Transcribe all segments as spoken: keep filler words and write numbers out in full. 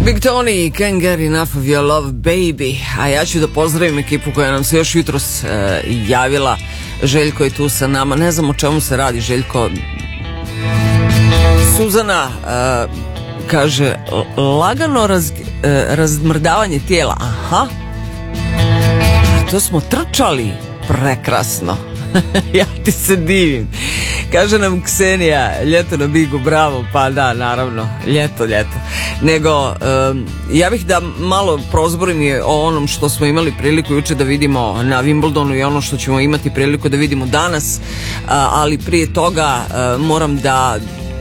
Big Tony, Can't Get Enough of Your Love Baby. A ja ću da pozdravim ekipu koja nam se još jutros uh, javila. Željko je tu sa nama. Ne znam o čemu se radi, Željko. Suzana uh, kaže lagano raz, uh, razmrdavanje tijela. Aha, to smo trčali. Prekrasno. Ja ti se divim. Kaže nam Ksenija, ljeto na Bigu, bravo. Pa da, naravno, ljeto, ljeto. Nego, um, ja bih da malo prozborim je o onom što smo imali priliku juče da vidimo na Wimbledonu i ono što ćemo imati priliku da vidimo danas, uh, ali prije toga uh, moram da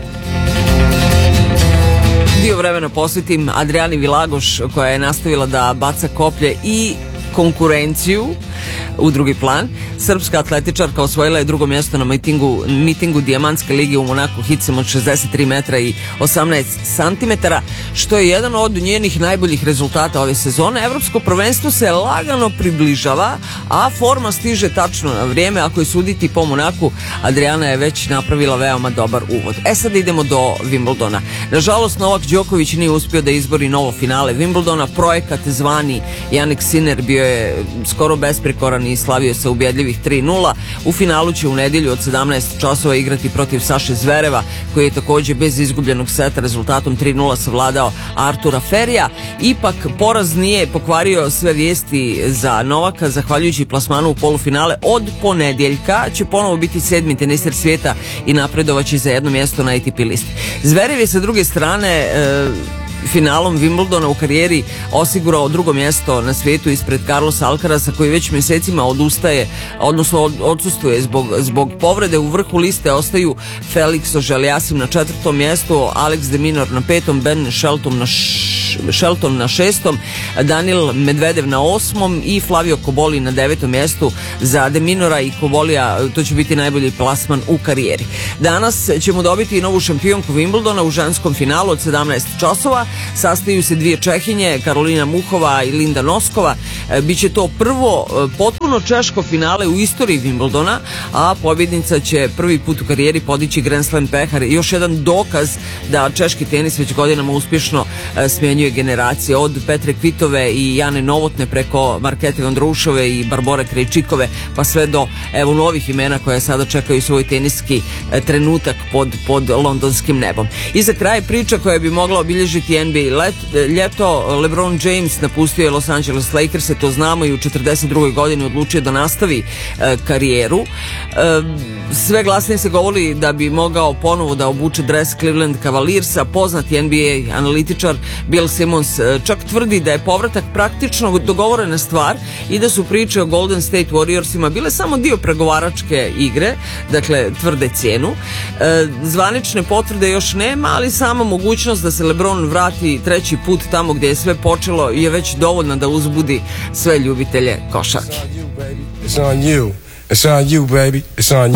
dio vremena posvetim Adriani Vilagoš, koja je nastavila da baca koplje i konkurenciju u drugi plan. Srpska atletičarka osvojila je drugo mjesto na mitingu, mitingu Dijamantske lige u Monaku hicem od šezdeset tri metra i osamnaest santimetara, što je jedan od njenih najboljih rezultata ove sezone. Evropsko prvenstvo se lagano približava, a forma stiže tačno na vrijeme. Ako je suditi po Monaku, Adriana je već napravila veoma dobar uvod. E sad idemo do Wimbledona. Nažalost, Novak Đoković nije uspio da izbori novo finale Wimbledona. Projekat zvani Jannik Sinner bio je skoro besprekoran i slavio se ubjedljivih tri nula. U finalu će u nedjelju od sedamnaest časova igrati protiv Saše Zvereva, koji je također bez izgubljenog seta rezultatom tri nula savladao Artura Ferija. Ipak poraz nije pokvario sve vijesti za Novaka. Zahvaljujući plasmanu u polufinale od ponedjeljka će ponovo biti sedmi teniser svijeta i napredovaći za jedno mjesto na A T P listi. Zverev je sa druge strane e, finalom Wimbledona u karijeri osigurao drugo mjesto na svijetu ispred Carlosa Alcarasa, koji već mjesecima odustaje, odnosno od, odsustuje zbog, zbog povrede. U vrhu liste ostaju Felix Auger-Aliassime na četvrtom mjestu, Alex de Minaur na petom, Ben Shelton na š... Shelton na šestom, Daniil Medvedev na osmom i Flavio Cobolli na devetom mjestu. Za de Minaura i Cobollija to će biti najbolji plasman u karijeri. Danas ćemo dobiti i novu šampionku Wimbledona u ženskom finalu od sedamnaest časova. Sastaju se dvije Čehinje, Karolina Muhova i Linda Noskova. Biće to prvo potpuno češko finale u istoriji Wimbledona, a pobjednica će prvi put u karijeri podići Grand Slam pehar. Još jedan dokaz da češki tenis već godinama uspješno smjenjuje generacije, od Petre Kvitove i Jane Novotne preko Markete Vondroušove i Barbore Krejčikove, pa sve do evo novih imena koje sada čekaju svoj teniski trenutak pod, pod londonskim nebom. I za kraj priča koja bi mogla obilježiti N B A let, ljeto. LeBron James napustio je Los Angeles Lakers, to znamo, i u četrdeset drugoj godini odlučio da nastavi e, karijeru. E, sve glasnije se govori da bi mogao ponovo da obuče dres Cleveland Cavaliersa. Poznati N B A analitičar Bill Simmons čak tvrdi da je povratak praktično dogovorena stvar i da su priče o Golden State Warriorsima bile samo dio pregovaračke igre, dakle tvrde cijenu. E, zvanične potvrde još nema, ali sama mogućnost da se LeBron vrati treći put tamo gdje je sve počelo je već dovoljna da uzbudi sve ljubitelje košarke. It's on you. It's on you, baby. It's on you.